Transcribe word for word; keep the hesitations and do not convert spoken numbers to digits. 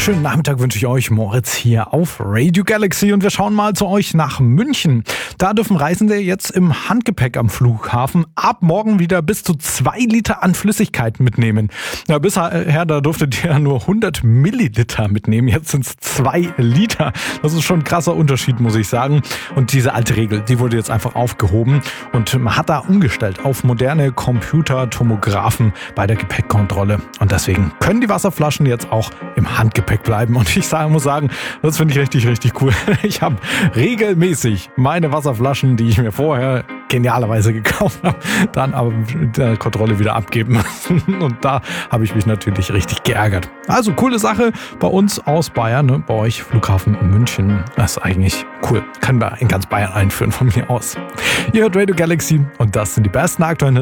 Schönen Nachmittag wünsche ich euch, Moritz hier auf Radio Galaxy, und wir schauen mal zu euch nach München. Da dürfen Reisende jetzt im Handgepäck am Flughafen ab morgen wieder bis zu zwei Liter an Flüssigkeit mitnehmen. Ja, bisher da durftet ihr nur hundert Milliliter mitnehmen, jetzt sind es zwei Liter. Das ist schon ein krasser Unterschied, muss ich sagen. Und diese alte Regel, die wurde jetzt einfach aufgehoben und man hat da umgestellt auf moderne Computertomographen bei der Gepäckkontrolle. Und deswegen können die Wasserflaschen jetzt auch im Handgepäck bleiben. Und ich sagen, muss sagen, das finde ich richtig, richtig cool. Ich habe regelmäßig meine Wasserflaschen, die ich mir vorher genialerweise gekauft habe, dann aber mit der Kontrolle wieder abgeben müssen. Und da habe ich mich natürlich richtig geärgert. Also coole Sache bei uns aus Bayern, ne? Bei euch Flughafen München. Das ist eigentlich cool. Können wir in ganz Bayern einführen von mir aus. Ihr hört Radio Galaxy und das sind die besten aktuellen Hits